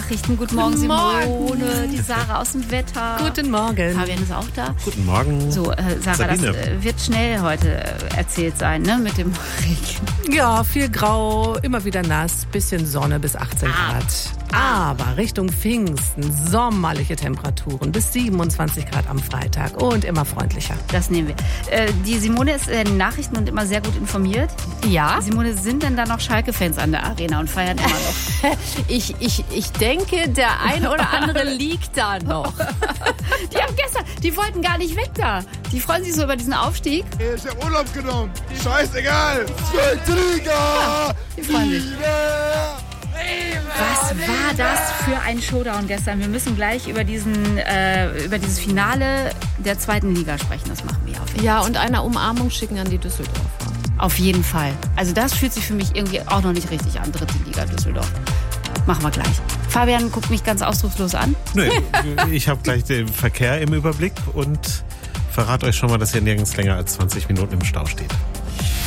Nachrichten. Guten Morgen, Simone. Die Sarah aus dem Wetter. Guten Morgen. Fabian ist auch da. Guten Morgen. So, Sarah, Sabine. Das wird schnell heute erzählt sein, ne? Mit dem Regen. Ja, viel Grau, immer wieder nass, bisschen Sonne bis 18 Grad. Aber Richtung Pfingsten sommerliche Temperaturen bis 27 Grad am Freitag und immer freundlicher. Das nehmen wir. Die Simone ist in den Nachrichten und immer sehr gut informiert. Ja? Simone, sind denn da noch Schalke-Fans an der Arena und feiern immer noch? Ich denke, der ein oder andere liegt da noch. Die wollten gar nicht weg da. Die freuen sich so über diesen Aufstieg. Ich hab Urlaub genommen. Scheißegal. Zweite Liga. Die freuen sich. Was war das für ein Showdown gestern? Wir müssen gleich über dieses Finale der zweiten Liga sprechen. Das machen wir auf jeden Fall. Ja, und eine Umarmung schicken an die Düsseldorfer. Auf jeden Fall. Also das fühlt sich für mich irgendwie auch noch nicht richtig an, dritte Liga Düsseldorf. Machen wir gleich. Fabian guckt mich ganz ausdruckslos an. Nee, ich habe gleich den Verkehr im Überblick und verrate euch schon mal, dass ihr nirgends länger als 20 Minuten im Stau steht.